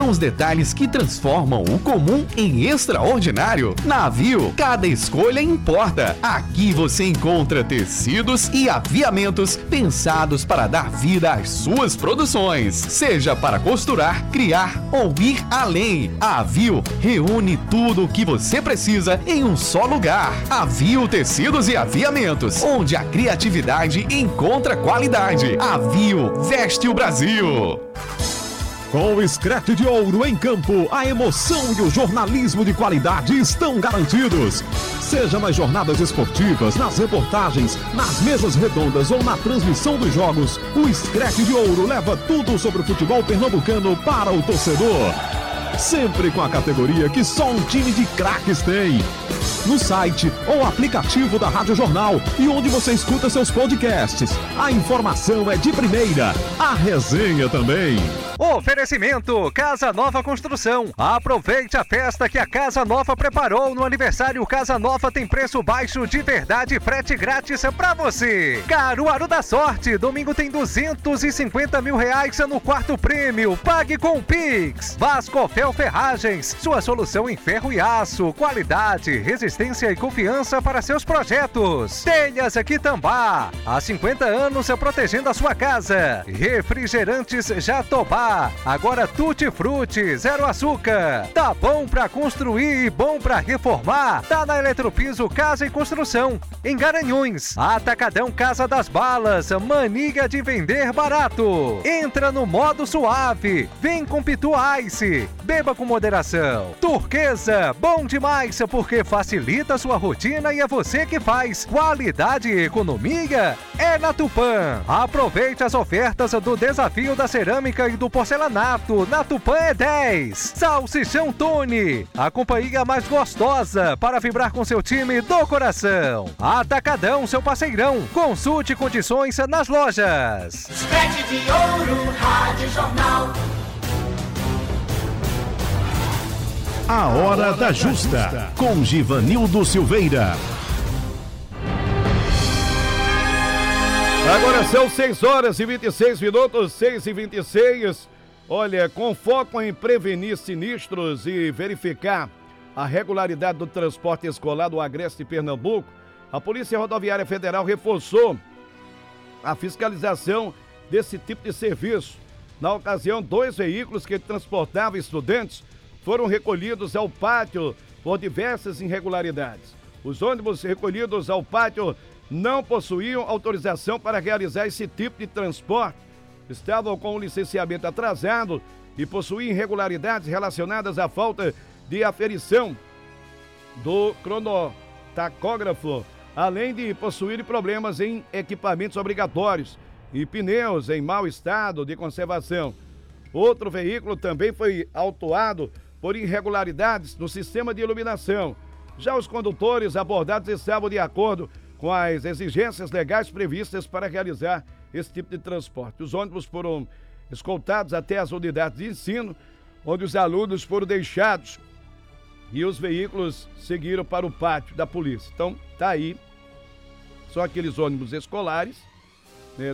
Os detalhes que transformam o comum em extraordinário. Na Aviu, cada escolha importa. Aqui você encontra tecidos e aviamentos pensados para dar vida às suas produções. Seja para costurar, criar ou ir além. A Aviu reúne tudo o que você precisa em um só lugar. Aviu Tecidos e Aviamentos, onde a criatividade encontra qualidade. Aviu veste o Brasil. Com o Screte de Ouro em campo, a emoção e o jornalismo de qualidade estão garantidos. Seja nas jornadas esportivas, nas reportagens, nas mesas redondas ou na transmissão dos jogos, o Screte de Ouro leva tudo sobre o futebol pernambucano para o torcedor. Sempre com a categoria que só um time de craques tem. No site ou aplicativo da Rádio Jornal e onde você escuta seus podcasts. A informação é de primeira, a resenha também. Oferecimento Casa Nova Construção. Aproveite a festa que a Casa Nova preparou no aniversário. Casa Nova tem preço baixo de verdade e frete grátis pra você. Caruaru da Sorte, domingo tem R$250 mil no quarto prêmio. Pague com o Pix. Vascofel Ferragens, sua solução em ferro e aço. Qualidade, resistência e confiança para seus projetos. Telhas Quitambá, há 50 anos protegendo a sua casa. Refrigerantes Jatobá, agora Tutti Frutti, zero açúcar. Tá bom pra construir e bom pra reformar? Tá na Eletropiso Casa e Construção, em Garanhuns. Atacadão Casa das Balas, mania de vender barato. Entra no modo suave, vem com Pitu Ice, beba com moderação. Turquesa, bom demais porque facilita a sua rotina e é você que faz. Qualidade e economia é na Tupã. Aproveite as ofertas do Desafio da Cerâmica e do Porcelanato. Na Tupã é 10. Salsichão Tony, a companhia mais gostosa para vibrar com seu time do coração. Atacadão, seu parceirão. Consulte condições nas lojas. Screte de Ouro, Rádio Jornal. A Hora da Justa, com Givanildo Silveira. Agora são 6h26, 6h26. Olha, com foco em prevenir sinistros e verificar a regularidade do transporte escolar do Agreste Pernambuco, a Polícia Rodoviária Federal reforçou a fiscalização desse tipo de serviço. Na ocasião, 2 veículos que transportavam estudantes foram recolhidos ao pátio por diversas irregularidades. Os ônibus recolhidos ao pátio não possuíam autorização para realizar esse tipo de transporte, estavam com o licenciamento atrasado e possuíam irregularidades relacionadas à falta de aferição do cronotacógrafo, além de possuírem problemas em equipamentos obrigatórios e pneus em mau estado de conservação. Outro veículo também foi autuado por irregularidades no sistema de iluminação. Já os condutores abordados estavam de acordo com as exigências legais previstas para realizar esse tipo de transporte. Os ônibus foram escoltados até as unidades de ensino, onde os alunos foram deixados e os veículos seguiram para o pátio da polícia. Então, tá aí, são aqueles ônibus escolares, né,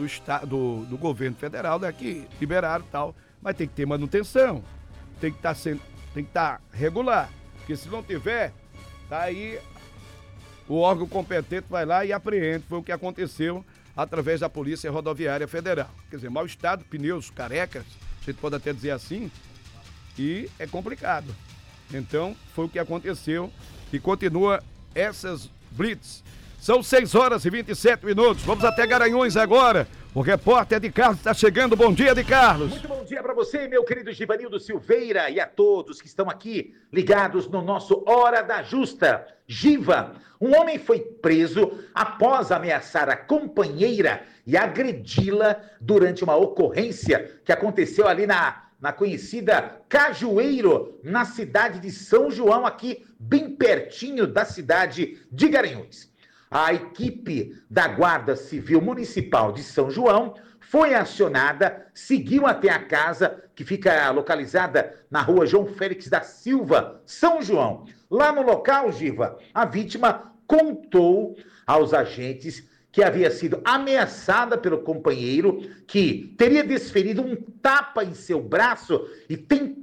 do governo federal, né, que liberaram e tal, mas tem que ter manutenção, tem que estar regular, porque se não tiver, tá aí, o órgão competente vai lá e apreende. Foi o que aconteceu através da Polícia Rodoviária Federal. Quer dizer, mau estado, pneus carecas, a gente pode até dizer assim, e é complicado. Então, foi o que aconteceu e continua essas blitz. São 6h27. Vamos até Garanhuns agora. O repórter de Carlos está chegando. Bom dia, de Carlos. Muito bom dia para você, meu querido Givanildo Silveira, e a todos que estão aqui ligados no nosso Hora da Justa. Giva, um homem foi preso após ameaçar a companheira e agredi-la durante uma ocorrência que aconteceu ali na conhecida Cajueiro, na cidade de São João, aqui bem pertinho da cidade de Garanhuns. A equipe da Guarda Civil Municipal de São João foi acionada, seguiu até a casa que fica localizada na rua João Félix da Silva, São João. Lá no local, Giva, a vítima contou aos agentes que havia sido ameaçada pelo companheiro, que teria desferido um tapa em seu braço e